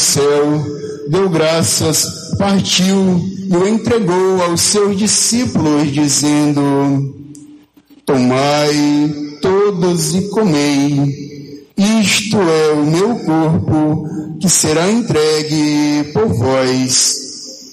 céu, deu graças, partiu e o entregou aos seus discípulos, dizendo: tomai todos e comei, isto é o meu corpo, que será entregue por vós.